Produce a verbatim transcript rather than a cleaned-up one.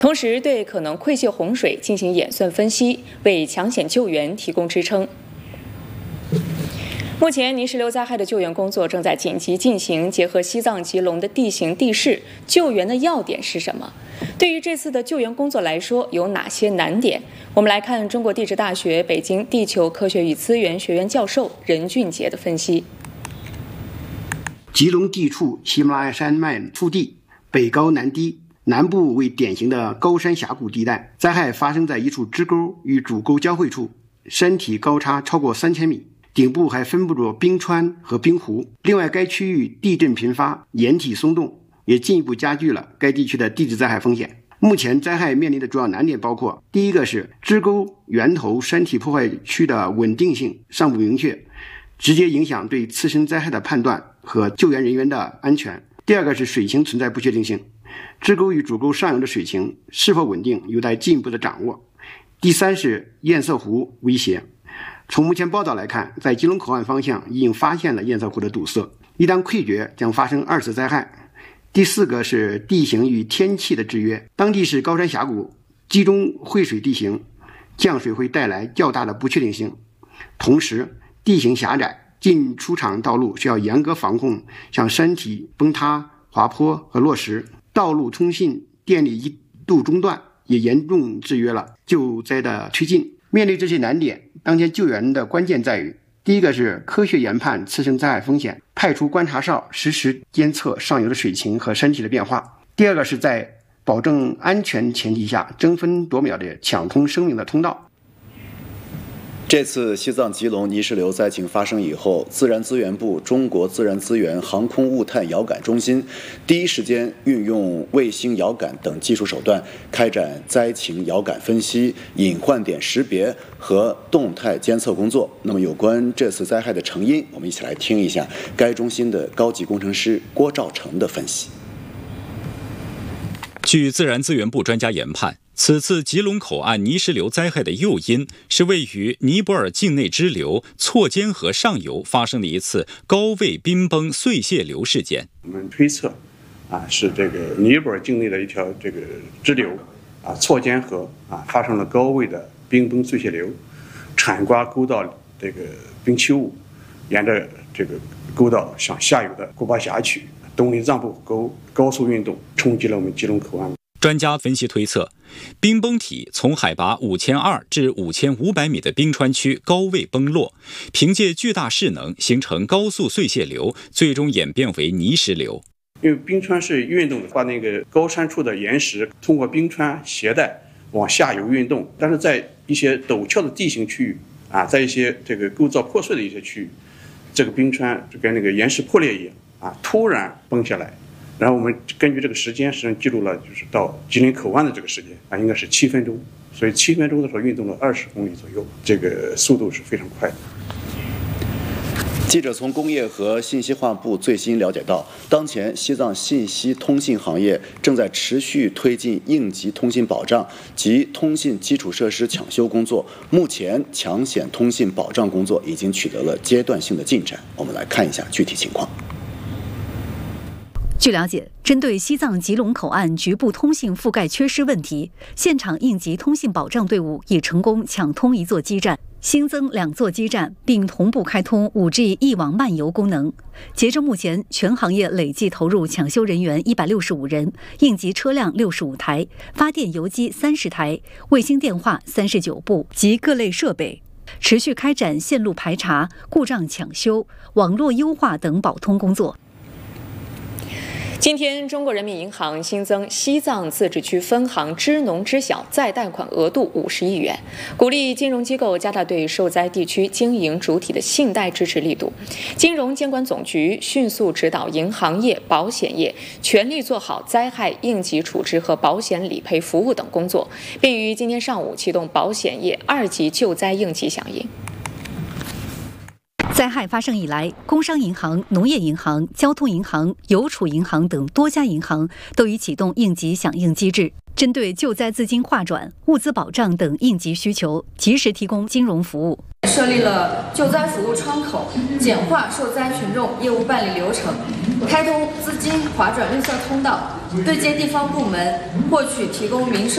同时对可能溃泻洪水进行演算分析，为抢险救援提供支撑。目前泥石流灾害的救援工作正在紧急进行，结合西藏吉隆的地形地势，救援的要点是什么？对于这次的救援工作来说，有哪些难点？我们来看中国地质大学北京地球科学与资源学院教授任俊杰的分析。 吉隆地处喜马拉雅山脉腹地，北高南低，南部为典型的高山峡谷地带，灾害发生在一处支沟与主沟交汇处，山体高差超过三千米。顶部还分布着冰川和冰湖。另外，该区域地震频发，岩体松动，也进一步加剧了该地区的地质灾害风险。目前灾害面临的主要难点包括：第一个是支沟源头山体破坏区的稳定性尚不明确，直接影响对次生灾害的判断和救援人员的安全；第二个是水情存在不确定性，支沟与主沟上游的水情是否稳定有待进一步的掌握；第三是堰塞湖威胁。从目前报道来看，在吉隆口岸方向已经发现了堰塞湖的堵塞，一旦溃决将发生二次灾害。第四个是地形与天气的制约，当地是高山峡谷，集中汇水地形，降水会带来较大的不确定性。同时，地形狭窄，进出场道路需要严格防控像山体崩塌、滑坡和落石，道路通信、电力一度中断，也严重制约了救灾的推进。面对这些难点，当前救援的关键在于：第一个是科学研判次生灾害风险，派出观察哨实时监测上游的水情和山体的变化；第二个是在保证安全前提下，争分夺秒地抢通生命的通道。 这次西藏吉隆泥石流灾情发生以后，自然资源部中国自然资源航空物探遥感中心第一时间运用卫星遥感等技术手段，开展灾情遥感分析、隐患点识别和动态监测工作。那么有关这次灾害的成因，我们一起来听一下该中心的高级工程师郭兆成的分析。 据自然资源部专家研判，此次吉隆口岸泥石流灾害的诱因是位于尼泊尔境内支流错肩河上游发生的一次高位冰崩碎屑流事件。 我们推测，啊，是这个尼泊尔境内的一条这个支流，啊，错肩河啊发生了高位的冰崩碎屑流，铲刮沟道这个冰器物，沿着这个沟道向下游的古巴峡区东林藏布沟高速运动，冲击了我们吉隆口岸。 专家分析推测，冰崩体从海拔五千二百至五千五百米的冰川区高位崩落，凭借巨大势能形成高速碎屑流，最终演变为泥石流。 因为冰川是运动的，把那个高山处的岩石通过冰川携带往下游运动，但是在一些陡峭的地形区域啊，在一些这个构造破碎的一些区域，这个冰川就跟那个岩石破裂一样啊，突然崩下来。然后我们根据这个时间，实际上记录了就是到吉林口岸的这个时间啊，应该是七分钟，所以七分钟的时候运动了二十公里左右，这个速度是非常快的。 记者从工业和信息化部最新了解到，当前西藏信息通信行业正在持续推进应急通信保障及通信基础设施抢修工作。目前，抢险通信保障工作已经取得了阶段性的进展。我们来看一下具体情况。 据了解，针对西藏吉隆口岸局部通信覆盖缺失问题，现场应急通信保障队伍已成功抢通一座基站，新增两座基站，并同步开通 五 G 一网漫游功能。截至目前，全行业累计投入抢修人员一百六十五人，应急车辆六十五台，发电游机三十台，卫星电话三十九部及各类设备，持续开展线路排查、故障抢修、网络优化等保通工作。 今天，中国人民银行新增西藏自治区分行支农支小再贷款额度五十亿元，鼓励金融机构加大对受灾地区经营主体的信贷支持力度。金融监管总局迅速指导银行业、保险业全力做好灾害应急处置和保险理赔服务等工作，并于今天上午启动保险业二级救灾应急响应。 灾害发生以来，工商银行、农业银行、交通银行、邮储银行等多家银行都已启动应急响应机制，针对救灾资金划转、物资保障等应急需求，及时提供金融服务。 设立了救灾服务窗口，简化受灾群众业务办理流程，开通资金划转绿色通道，对接地方部门，获取提供民生